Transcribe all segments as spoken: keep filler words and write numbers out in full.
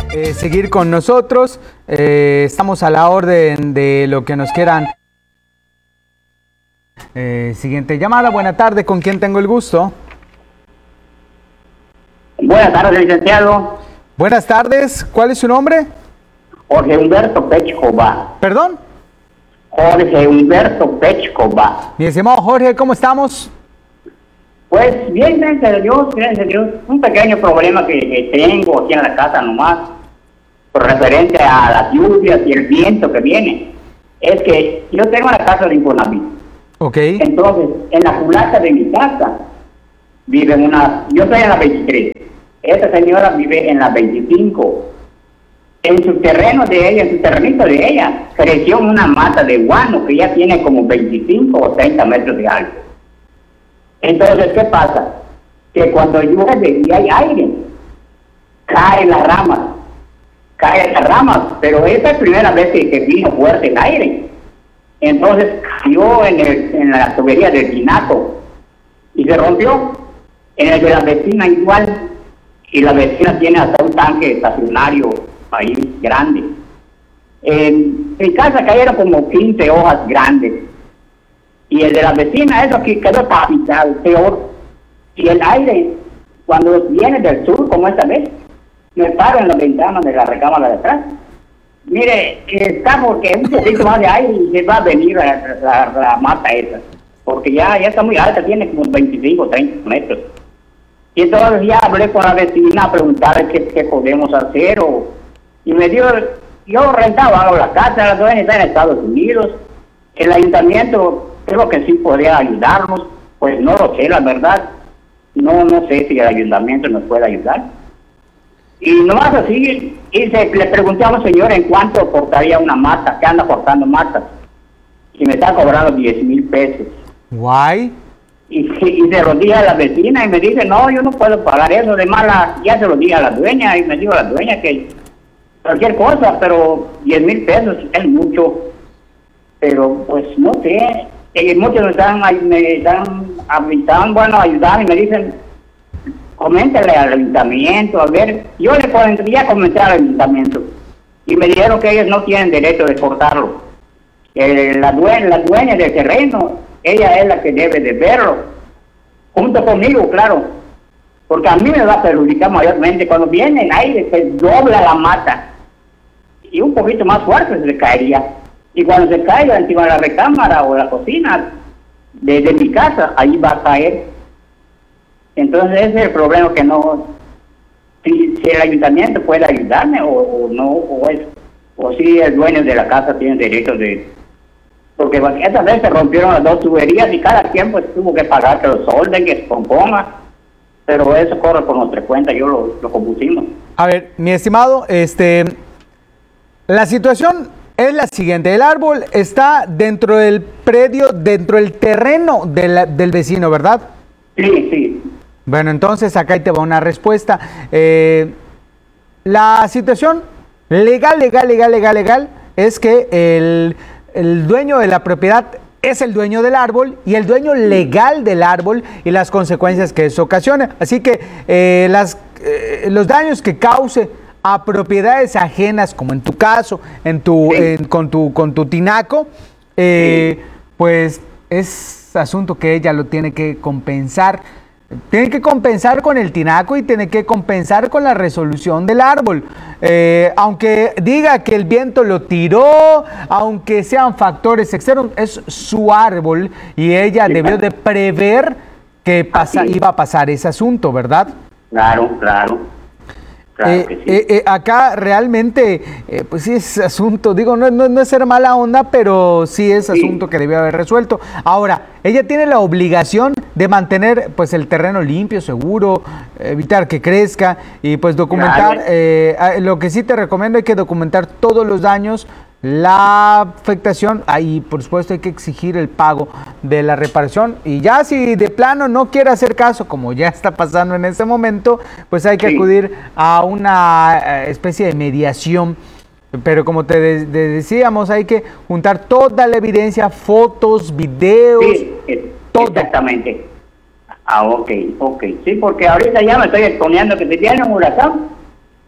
eh, seguir con nosotros. Eh, estamos a la orden de lo que nos quieran. Eh, siguiente llamada. Buena tarde, ¿con quién tengo el gusto? Buenas tardes, licenciado. Buenas tardes, ¿cuál es su nombre? Jorge Humberto Pechkova. ¿Perdón? Jorge Humberto Pechkova. Mi estimado Jorge, ¿cómo estamos? Pues bien, gracias a Dios, gracias a Dios. Un pequeño problema que, que tengo aquí en la casa nomás, por referente a las lluvias y el viento que viene. Es que yo tengo la casa de Infonavit. Ok. Entonces, en la culata de mi casa vive una... Yo estoy en la veintitrés. Esta señora vive en la veinticinco. En su terreno de ella, en su terrenito de ella, creció una mata de guano que ya tiene como veinticinco o treinta metros de alto. Entonces, ¿qué pasa? Que cuando llueve y hay aire, caen las ramas, caen las ramas, pero esta es la primera vez que, que vino fuerte el aire. Entonces cayó en, el, en la tubería del tinaco y se rompió. En el de la vecina igual, y la vecina tiene hasta un tanque estacionario ahí grande. En mi casa cayeron como quince hojas grandes. Y el de la vecina, eso aquí quedó tapizado, peor. Y el aire, cuando viene del sur, como esta vez, me paro en la ventana de la recámara de atrás. Mire, está porque un poquito más de aire y se va a venir la, la, la mata esa. Porque ya, ya está muy alta, tiene como veinticinco o treinta metros. Y entonces ya hablé con la vecina a preguntarle qué, qué podemos hacer. O, y me dio, yo rentaba la casa, la dueña está en Estados Unidos. El ayuntamiento creo que sí podría ayudarnos, pues no lo sé, la verdad. No, no sé si el ayuntamiento nos puede ayudar. Y nomás así, y se, le pregunté a un señor en cuánto portaría una mata, que anda portando matas. Y me está cobrando diez mil pesos. Guay. Y, y se lo dije a la vecina y me dice, no, yo no puedo pagar eso. Además, la, ya se lo dije a la dueña y me dijo a la dueña que cualquier cosa, pero diez mil pesos es mucho. Pero pues no sé, y muchos me están, me están, me están bueno, ayudando y me dicen, coméntale al ayuntamiento, a ver, yo le podría comentar al ayuntamiento. Y me dijeron que ellos no tienen derecho de cortarlo. Eh, la, dueña, la dueña del terreno, ella es la que debe de verlo, junto conmigo, claro, porque a mí me va a perjudicar mayormente. Cuando viene el aire se dobla la mata y un poquito más fuerte se caería. Y cuando se caiga encima de la recámara o la cocina de, de mi casa, ahí va a caer. Entonces ese es el problema, que no, si, si el ayuntamiento puede ayudarme o, o no, o, es, o si el dueño de la casa tiene derecho de... Porque esta vez se rompieron las dos tuberías y cada quien pues tuvo que pagar que lo solden, que se componga. Pero eso corre por nuestra cuenta, yo lo, lo compusimos. A ver, mi estimado, este, la situación es la siguiente. El árbol está dentro del predio, dentro del terreno de la, del vecino, ¿verdad? Sí, sí. Bueno, entonces acá ahí te va una respuesta. Eh, la situación legal, legal, legal, legal, legal, es que el, el dueño de la propiedad es el dueño del árbol y el dueño legal del árbol y las consecuencias que eso ocasiona. Así que eh, las, eh, los daños que cause a propiedades ajenas, como en tu caso, en tu, sí. en, con, tu, con tu tinaco, eh, sí. pues es asunto que ella lo tiene que compensar. Tiene que compensar con el tinaco y tiene que compensar con la resolución del árbol. Eh, aunque diga que el viento lo tiró, aunque sean factores externos, es su árbol y ella sí, debió claro. de prever que pasa, iba a pasar ese asunto, ¿verdad? Claro, claro. Claro eh, que sí. eh, eh, acá realmente, eh, pues sí es asunto, digo, no, no, no es ser mala onda, pero sí es sí. asunto que debió haber resuelto. Ahora, ella tiene la obligación de mantener pues el terreno limpio, seguro, evitar que crezca y pues documentar, claro. eh, lo que sí te recomiendo, hay que documentar todos los daños, la afectación, ahí por supuesto hay que exigir el pago de la reparación y ya si de plano no quiere hacer caso, como ya está pasando en este momento, pues hay que sí. acudir a una especie de mediación, pero como te de- de decíamos, hay que juntar toda la evidencia, fotos, videos, sí, todo. Exactamente. Ah, ok, ok, sí, porque ahorita ya me estoy exponiendo que te tiene un huracán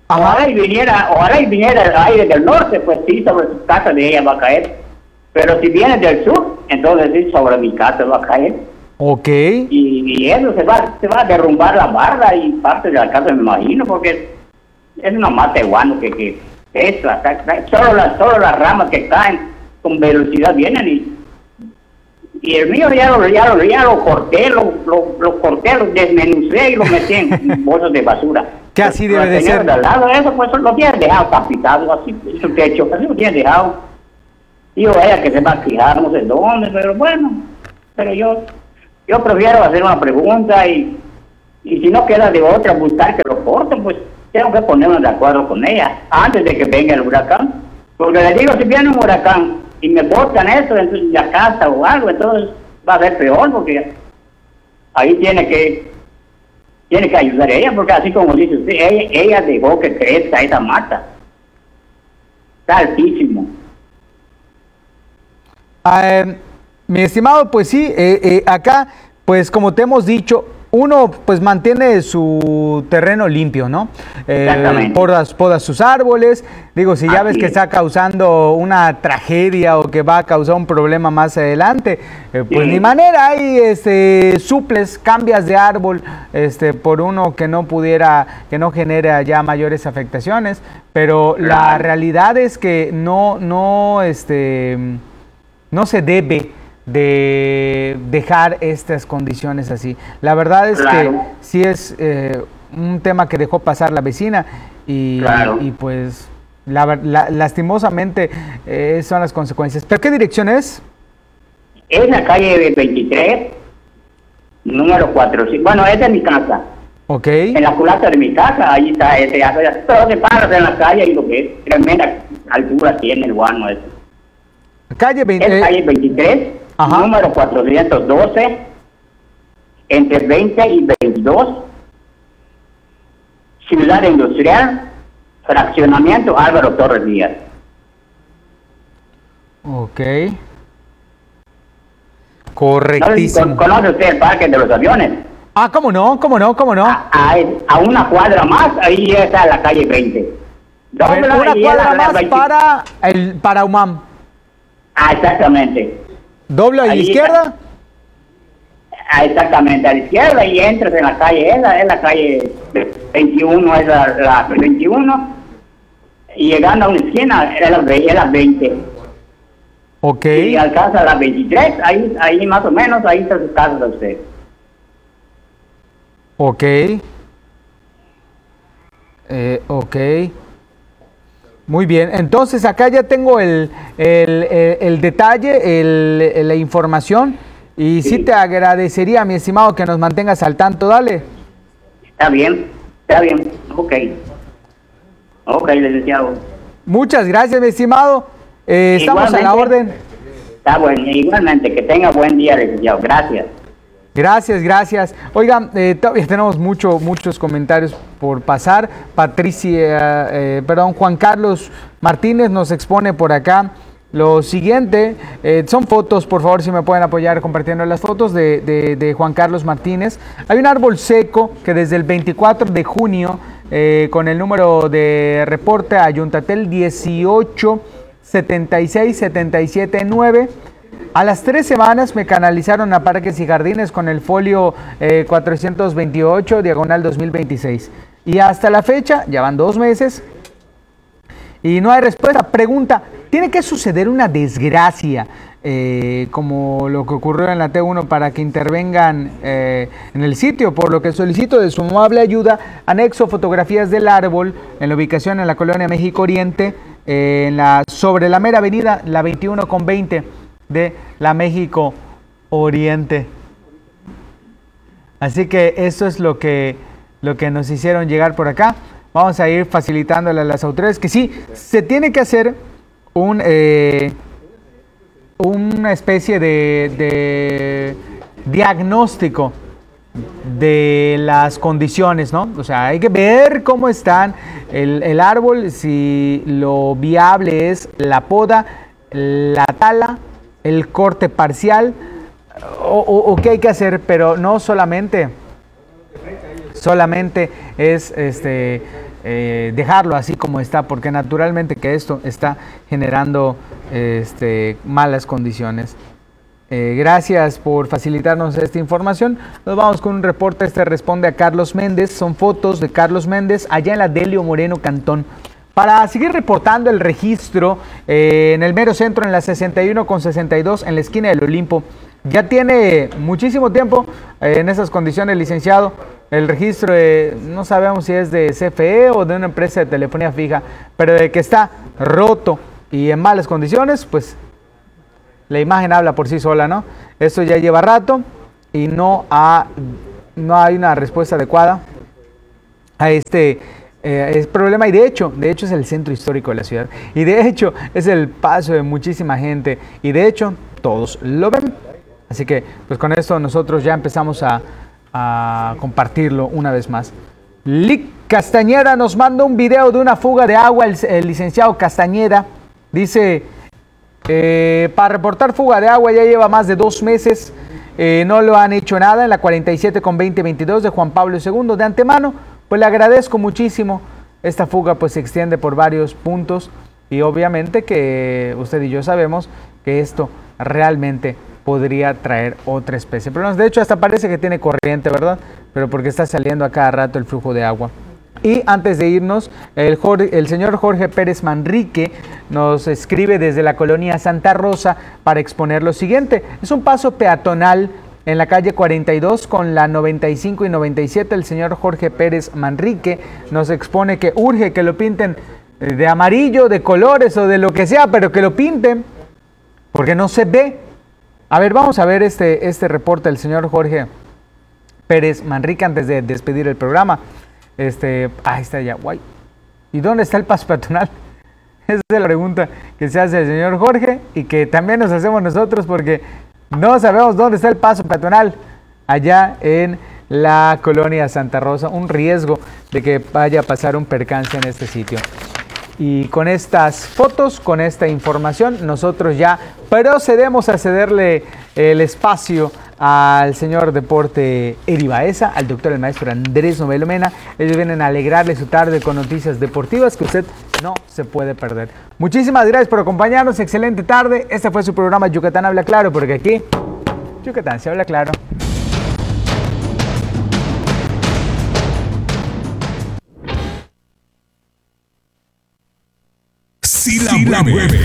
Ajá. Ojalá y viniera, ojalá y viniera el aire del norte, pues sí, sobre su casa de ella va a caer. Pero si viene del sur, entonces sí, sobre mi casa va a caer. Ok. Y, y eso se va, se va a derrumbar la barda y parte de la casa, me imagino, porque es una mata de guano que, que es, la, la, solo, la, solo las ramas que caen con velocidad vienen y, y el mío ya lo, ya lo, ya lo corté, lo, lo, lo corté, lo desmenucé y lo metí en bolsas de basura. Que así debe de ser. De al lado, eso pues lo tienen dejado tapizado, así, su techo, así lo tienen dejado. Digo, ella que se va a fijar, no sé dónde, pero bueno, pero yo, yo prefiero hacer una pregunta y, y si no queda de otra, buscar que lo corten, pues tengo que ponerme de acuerdo con ella antes de que venga el huracán. Porque le digo, si viene un huracán y me botan eso en la casa o algo, entonces va a ser peor, porque ahí tiene que tiene que ayudar a ella, porque así como dice usted, ella, ella dejó que crezca esa mata. Está altísimo. Uh, mi estimado, pues sí, eh, eh, acá, pues como te hemos dicho, uno pues mantiene su terreno limpio, ¿no? Eh, podas, poda sus árboles. Digo, si ya Así ves que es. está causando una tragedia o que va a causar un problema más adelante, eh, pues sí. ni manera, ahí este, suples, cambias de árbol este, por uno que no pudiera, que no genere ya mayores afectaciones, pero claro. la realidad es que no, no, este, no se debe de dejar estas condiciones así. La verdad es claro. que sí es eh, un tema que dejó pasar la vecina y, claro. y pues la, la, lastimosamente eh, son las consecuencias. ¿Pero qué dirección es? Es la calle veintitrés, número cuatrocientos. Bueno, es de mi casa. Ok. En la culata de mi casa, ahí está ese. Pero se paras en la calle y lo que es tremenda altura tiene el guano ese. Calle, veinte, es calle veintitrés. Ajá. Número cuatrocientos doce, entre veinte y veintidós, Ciudad Industrial, Fraccionamiento Álvaro Torres Díaz. Ok. Correctísimo. ¿Conoce usted el Parque de los Aviones? Ah, ¿cómo no? ¿Cómo no? ¿Cómo no? A, a, a una cuadra más, ahí está la calle veinte. Ver, una cuadra más veinte. para, el, para U M A M. Ah, exactamente. ¿Doble a la izquierda? Ah, exactamente, a la izquierda y entras en la calle, es la, es la calle veintiuno, es la, la veintiuno, y llegando a una esquina es la, es la veinte. Ok. Y alcanza la veintitrés, ahí, ahí más o menos, ahí está su casa de usted. Ok. Eh, ok. Muy bien, entonces acá ya tengo el, el, el, el detalle, el, la información y sí. sí te agradecería, mi estimado, que nos mantengas al tanto, dale. Está bien, está bien, ok. Ok, licenciado. Muchas gracias, mi estimado, eh, estamos a la orden. Está bueno, igualmente, que tenga buen día, licenciado, gracias. Gracias, gracias. Oigan, eh, todavía tenemos mucho, muchos comentarios por pasar. Patricia, eh, perdón, Juan Carlos Martínez nos expone por acá lo siguiente. Eh, son fotos, por favor, si me pueden apoyar compartiendo las fotos de, de, de Juan Carlos Martínez. Hay un árbol seco que desde el veinticuatro de junio, eh, con el número de reporte a Yuntatel dieciocho setenta y seis setenta y siete nueve. A las tres semanas me canalizaron a Parques y Jardines con el folio eh, cuatrocientos veintiocho, diagonal dos mil veintiséis. Y hasta la fecha, ya van dos meses, y no hay respuesta. Pregunta, ¿tiene que suceder una desgracia eh, como lo que ocurrió en la T uno para que intervengan eh, en el sitio? Por lo que solicito de su amable ayuda, anexo fotografías del árbol en la ubicación en la colonia México Oriente, eh, en la, sobre la mera avenida, la veintiuno con veinte. De la México Oriente. Así que eso es lo que, lo que nos hicieron llegar por acá. Vamos a ir facilitándole a las autoridades que sí, se tiene que hacer un, eh, una especie de, de diagnóstico de las condiciones, ¿no? O sea, hay que ver cómo están el, el árbol, si lo viable es la poda, la tala, el corte parcial o, o, o qué hay que hacer, pero no solamente solamente es este eh, dejarlo así como está, porque naturalmente que esto está generando este, malas condiciones. Eh, gracias por facilitarnos esta información. Nos vamos con un reporte. Este responde a Carlos Méndez. Son fotos de Carlos Méndez allá en la Delio Moreno Cantón. Para seguir reportando el registro eh, en el mero centro, en la sesenta y uno con sesenta y dos, en la esquina del Olimpo. Ya tiene muchísimo tiempo eh, en esas condiciones, licenciado. El registro eh, no sabemos si es de C F E o de una empresa de telefonía fija, pero de que está roto y en malas condiciones, pues la imagen habla por sí sola, ¿no? Esto ya lleva rato y no, ha, no hay una respuesta adecuada a este eh, es problema. Y de hecho, de hecho es el centro histórico de la ciudad. Y de hecho es el paso de muchísima gente. Y de hecho todos lo ven. Así que pues con esto nosotros ya empezamos a, a compartirlo una vez más. Lic Castañeda nos manda un video de una fuga de agua. El, el licenciado Castañeda dice... Eh, para reportar fuga de agua ya lleva más de dos meses, eh, no lo han hecho nada en la cuarenta y siete con veinte veintidós de Juan Pablo segundo. De antemano, pues le agradezco muchísimo. Esta fuga pues se extiende por varios puntos y obviamente que usted y yo sabemos que esto realmente podría traer otra especie de problemas. De hecho hasta parece que tiene corriente, ¿verdad? Pero porque está saliendo a cada rato el flujo de agua. Y antes de irnos, el, Jorge, el señor Jorge Pérez Manrique nos escribe desde la colonia Santa Rosa para exponer lo siguiente. Es un paso peatonal en la calle cuarenta y dos con la noventa y cinco y noventa y siete. El señor Jorge Pérez Manrique nos expone que urge que lo pinten de amarillo, de colores o de lo que sea, pero que lo pinten porque no se ve. A ver, vamos a ver este, este reporte del señor Jorge Pérez Manrique antes de despedir el programa. Este, ahí está ya, guay. ¿Y dónde está el paso peatonal? Esa es la pregunta que se hace el señor Jorge y que también nos hacemos nosotros porque no sabemos dónde está el paso peatonal allá en la colonia Santa Rosa. Un riesgo de que vaya a pasar un percance en este sitio. Y con estas fotos, con esta información, nosotros ya procedemos a cederle el espacio al señor Deporte Eri Baeza, al doctor el maestro Andrés Novelo Mena. Ellos vienen a alegrarle su tarde con noticias deportivas que usted no se puede perder. Muchísimas gracias por acompañarnos, excelente tarde. Este fue su programa Yucatán Habla Claro, porque aquí Yucatán se habla claro. Si la, si la mueve.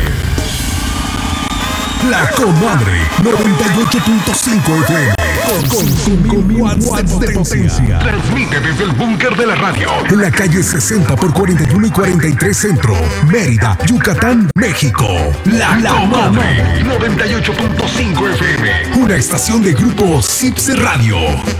La Comadre noventa y ocho punto cinco F M con, con mil watts de potencia. Transmite desde el búnker de la radio en la calle sesenta por cuarenta y uno y cuarenta y tres Centro, Mérida, Yucatán, México. La, la Comadre noventa y ocho punto cinco F M, una estación de Grupo Sips Radio.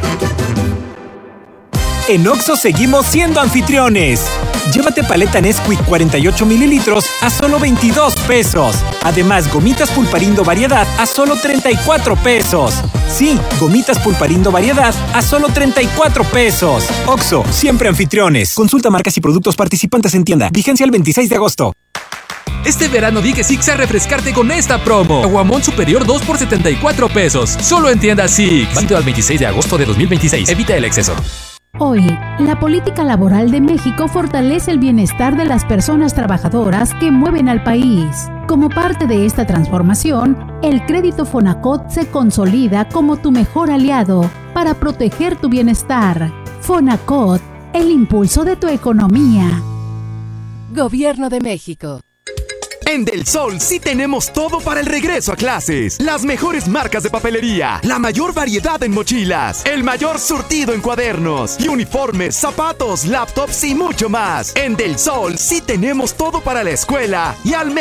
En Oxxo seguimos siendo anfitriones. Llévate paleta Nesquik cuarenta y ocho mililitros a solo veintidós pesos. Además, gomitas Pulparindo Variedad a solo treinta y cuatro pesos. Sí, gomitas Pulparindo Variedad a solo treinta y cuatro pesos. Oxxo, siempre anfitriones. Consulta marcas y productos participantes en tienda. Vigencia el veintiséis de agosto. Este verano di que Six a refrescarte con esta promo. Aguamón superior dos por setenta y cuatro pesos. Solo en tienda Six. Válido al veintiséis de agosto de dos mil veintiséis. Evita el exceso. Hoy, la política laboral de México fortalece el bienestar de las personas trabajadoras que mueven al país. Como parte de esta transformación, el crédito Fonacot se consolida como tu mejor aliado para proteger tu bienestar. Fonacot, el impulso de tu economía. Gobierno de México. En Del Sol sí tenemos todo para el regreso a clases. Las mejores marcas de papelería, la mayor variedad en mochilas, el mayor surtido en cuadernos y uniformes, zapatos, laptops y mucho más. En Del Sol sí tenemos todo para la escuela y al menos